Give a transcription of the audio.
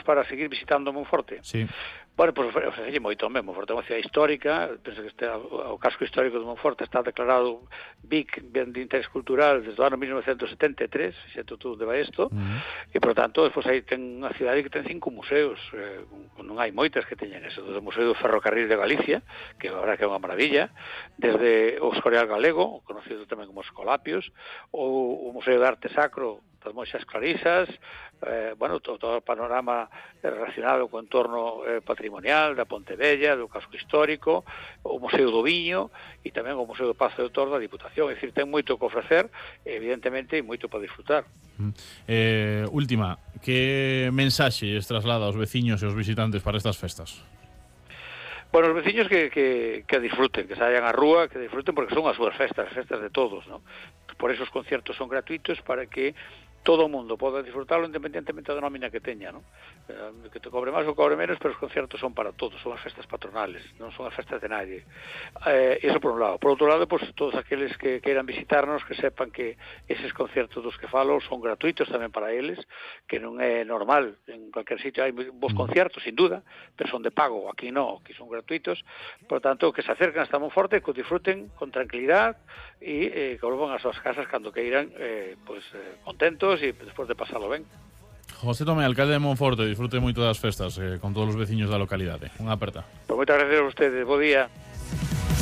para seguir visitando Monforte? Sí. Bueno, pois ofrecelle moito mesmo. Monforte é unha cidade histórica, penso que o casco histórico de Monforte está declarado BIC, ben de interés cultural, desde o ano 1973, Instituto de Baesto, e, por tanto, despois aí ten unha cidade que ten 5 museos, non hai moitas que teñen eso, do Museo do Ferrocarril de Galicia, que agora que é unha maravilla, desde o Escorial Galego, conocido tamén como Escolapios, ou o Museo de Arte Sacro das Monxas Clarisas, bueno, todo o panorama relacionado co entorno patrimonial da Pontevella, do casco histórico, o Museo do Viño e tamén o Museo do Pazo de Tor da Diputación. É dicir, ten moito que ofrecer, evidentemente, e moito para disfrutar. Última, que mensaxe es traslada aos veciños e aos visitantes para estas festas? Bueno, os veciños que disfruten, que saian á rúa, que disfruten, porque son as súas festas, as festas de todos, ¿no? Por eso os conciertos son gratuitos, para que todo o mundo poda disfrutarlo independentemente da nómina que teña, ¿no? Que te cobre máis ou cobre menos, pero os conciertos son para todos, son as festas patronales, non son as festas de nadie. Iso por un lado. Por outro lado, pues, todos aqueles que queiran visitarnos, que sepan que eses conciertos dos que falo son gratuitos tamén para eles, que non é normal, en cualquier sitio hai bons conciertos, sin duda, pero son de pago, aquí non, aquí son gratuitos. Por tanto, que se acerquen hasta Monforte, que o disfruten con tranquilidad e que volvan ás súas casas cando queiran, contentos e despois de pasarlo ben. José Tomé, alcalde de Monforte, disfrute moito das festas con todos os veciños da localidade. Unha aperta. Pois moitas gracias a ustedes, bo día.